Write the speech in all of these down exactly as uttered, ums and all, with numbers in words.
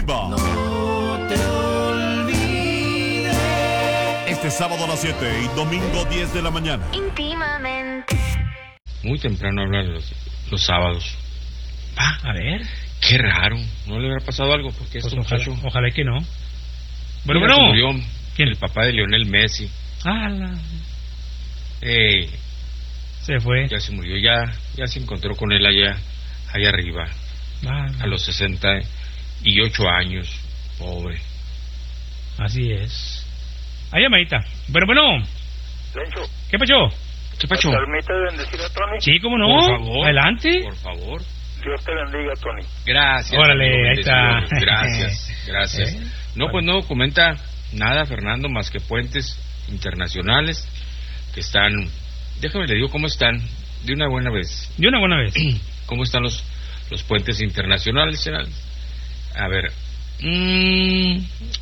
arriba. No te olvides. Este sábado a las siete y domingo diez de la mañana. Íntimamente. Muy temprano hablan los, los sábados. Ah, a ver. Qué raro. ¿No le habrá pasado algo? Porque Pues este ojalá, muchacho... ojalá que no. Bueno, Mira, bueno. murió ¿Quién? el papá de Lionel Messi. Ah, la... Eh, Se fue. ya se murió. Ya, ya se encontró con él allá, allá arriba. Ah, A los sesenta y ocho años. Pobre. así es. Ahí, llamadita. Bueno, bueno. Lencho, ¿Qué pasó? ¿Qué pacho? ¿me permite bendecir a Tony? Sí, cómo no. Por favor. Adelante. Por favor. Dios te bendiga, Tony. Gracias. Órale, amigo, ahí está. bendiciones. Gracias, gracias. ¿Eh? No, pues no comenta nada, Fernando, más que puentes internacionales que están... Déjame le digo cómo están, de una buena vez. De una buena vez. ¿Cómo están los, los puentes internacionales? A ver. Mm,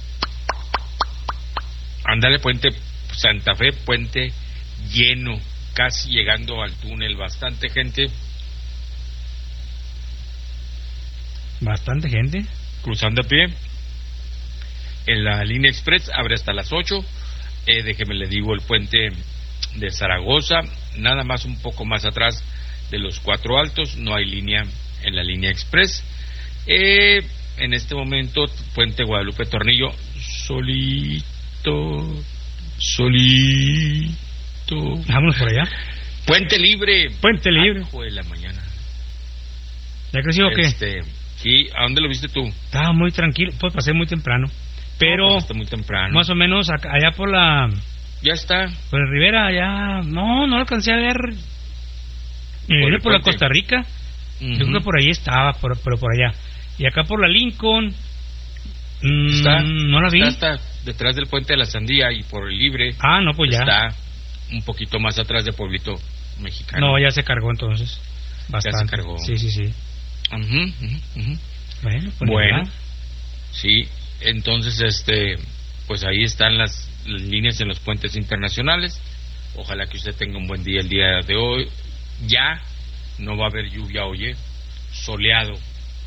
ándale, puente Santa Fe, puente lleno, casi llegando al túnel, bastante gente Bastante gente. cruzando a pie. En la línea express abre hasta las ocho. Eh, déjeme le digo el puente de Zaragoza, nada más un poco más atrás de los Cuatro Altos, no hay línea en la línea express. Eh, en este momento, puente Guadalupe Tornillo, solito, solito. Vámonos por allá. Puente libre. Puente libre. Hijo de la mañana. ¿Ya creció o qué? Este, sí, ¿a dónde lo viste tú? Estaba muy tranquilo. Pues pasé muy temprano. Pero No, pues está muy temprano. más o menos acá- allá por la... Ya está. Por el Rivera, allá... No, no alcancé a ver... Me Por vine el por la puente. Costa Rica. Ujú. Yo creo que por ahí estaba, por, pero por allá. Y acá por la Lincoln... mm, Está, no la vi. Está hasta detrás del puente de la Sandía y por el libre. Ah, no, pues ya. Está un poquito más atrás de Pueblito Mexicano. No, ya se cargó entonces. Bastante. se cargó. Sí, sí, sí. Ujú, ujú, ujú. Bueno, pues Bueno, nada. sí, entonces este, pues ahí están las, las líneas en los puentes internacionales. Ojalá que usted tenga un buen día el día de hoy. Ya no va a haber lluvia, oye, soleado.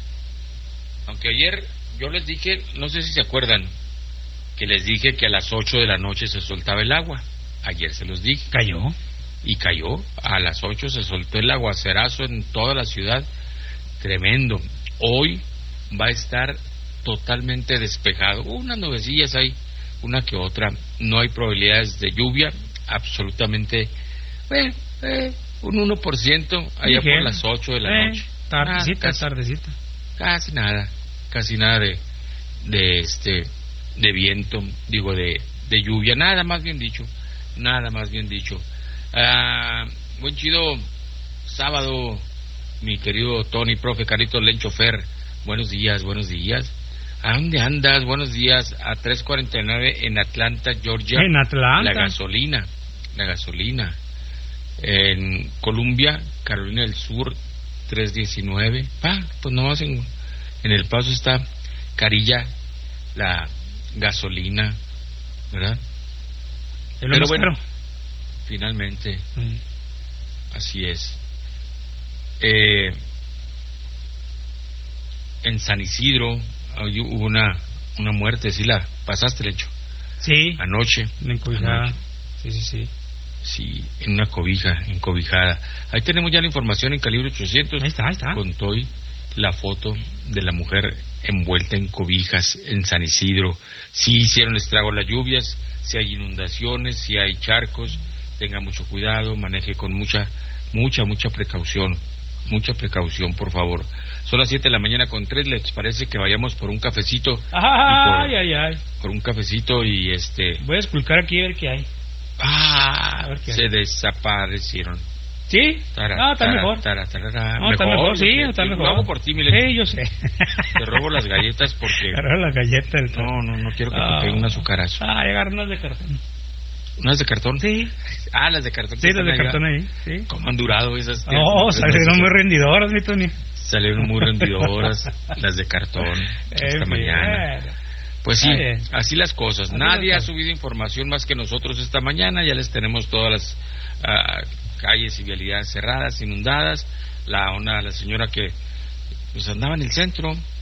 Aunque ayer yo les dije, no sé si se acuerdan, que les dije que a las ocho de la noche se soltaba el agua. Ayer se los dije. Cayó. Y cayó, a las ocho se soltó el aguacerazo en toda la ciudad, tremendo. Hoy va a estar totalmente despejado, unas nubecillas hay, una que otra, no hay probabilidades de lluvia, absolutamente, eh, eh, un uno por ciento allá Ligero. por las ocho de la Eh, noche. Tardecita, Ah, casi, tardecita. casi nada, casi nada de, de este, de viento, digo de, de lluvia, nada más bien dicho, nada más bien dicho. Ah, buen chido sábado, mi querido Tony, profe Carito Lencho Fer. Buenos días, buenos días. ¿A dónde andas? Buenos días. A tres cuarenta y nueve en Atlanta, Georgia. En Atlanta. La gasolina, la gasolina. En Columbia, Carolina del Sur, tres diecinueve. Ah, pues nomás en, en El Paso está Carilla, la gasolina, ¿verdad? Es lo Pero más bueno, caro. finalmente, Mm. así es. Eh, en San Isidro hay- hubo una una muerte, ¿sí la pasaste, Lecho? Sí, Anoche. la encobijada. Anoche. Sí, sí, sí. Sí, en una cobija, encobijada. Ahí tenemos ya la información en Calibre ochocientos. Ahí está, ahí está. Con Toy, la foto de la mujer envuelta en cobijas en San Isidro. Sí hicieron estrago las lluvias, si hay inundaciones, si hay charcos, tenga mucho cuidado, maneje con mucha, mucha, mucha precaución. Mucha precaución, por favor. Son las siete de la mañana con tres. ¿Les parece que vayamos por un cafecito? Ay, Y por, ay, ay. por un cafecito y este... Voy a esculcar aquí a ver qué hay. ¡Ah! A ver qué Se hay. desaparecieron. ¿Sí? Tara, Ah, está tara, mejor. tara, tarara. No, está mejor, sí, está Lo mejor. hago por ti, Milen. Sí, yo sé. Te robo las galletas porque... Agarrar las galletas del No, no, no quiero que Ah. te peguen un azucarazo. Ah, agarrar unas de cartón. ¿Unas de cartón? Sí. Ah, las de cartón. Sí, que las de están cartón allá. ahí. Sí. ¿Cómo han durado esas? tías? Oh, Esas- salieron muy rendidoras, mi Tony. Salieron muy rendidoras las de cartón esta En mañana. fin. Pues sí, Está bien. así las cosas. Así Nadie las ha cosas. subido información más que nosotros esta mañana. Ya les tenemos todas las ah, calles y vialidades cerradas, inundadas. La una, la señora que pues andaba en el centro,